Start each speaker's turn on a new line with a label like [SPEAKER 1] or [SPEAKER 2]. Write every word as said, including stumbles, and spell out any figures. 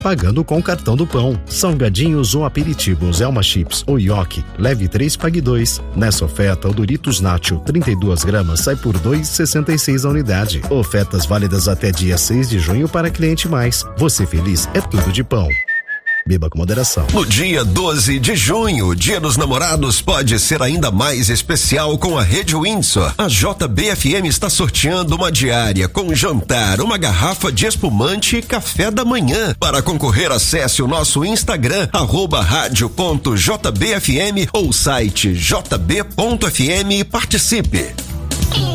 [SPEAKER 1] pagando com o cartão do pão. Salgadinhos ou aperitivos Elma Chips ou Yoki, leve três, pague dois. Nessa oferta, o Doritos Nacho trinta e duas gramas sai por dois reais e sessenta e seis centavos a unidade. Ofertas válidas até dia seis de junho para cliente mais. Você feliz é tudo de pão. Beba com moderação.
[SPEAKER 2] No dia doze de junho, Dia dos Namorados pode ser ainda mais especial com a Rede Windsor. A J B F M está sorteando uma diária com jantar, uma garrafa de espumante e café da manhã. Para concorrer, acesse o nosso Instagram, arroba rádio ponto jbfm ou site jb ponto fm e participe.